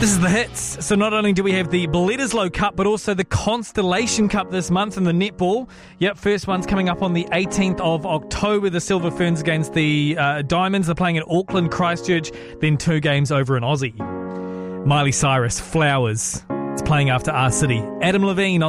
This is the hits. So not only do we have the Bledisloe Cup, but also the Constellation Cup this month in the netball. Yep, first one's coming up on the 18th of October. The Silver Ferns against the Diamonds. They're playing at Auckland, Christchurch, then 2 games over in Aussie. Miley Cyrus, Flowers. It's playing after our city. Adam Levine on